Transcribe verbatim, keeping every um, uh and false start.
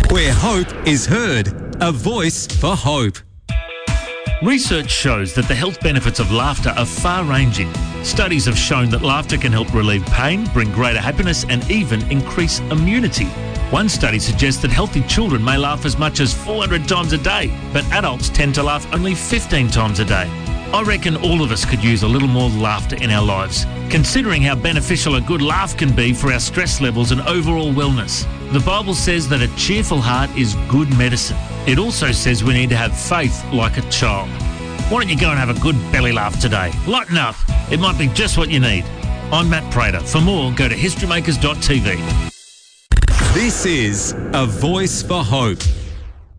where hope is heard. A voice for hope. Research shows that the health benefits of laughter are far-ranging. Studies have shown that laughter can help relieve pain, bring greater happiness and even increase immunity. One study suggests that healthy children may laugh as much as four hundred times a day, but adults tend to laugh only fifteen times a day. I reckon all of us could use a little more laughter in our lives, considering how beneficial a good laugh can be for our stress levels and overall wellness. The Bible says that a cheerful heart is good medicine. It also says we need to have faith like a child. Why don't you go and have a good belly laugh today? Lighten up. It might be just what you need. I'm Matt Prater. For more, go to history makers dot t v. This is A Voice for Hope.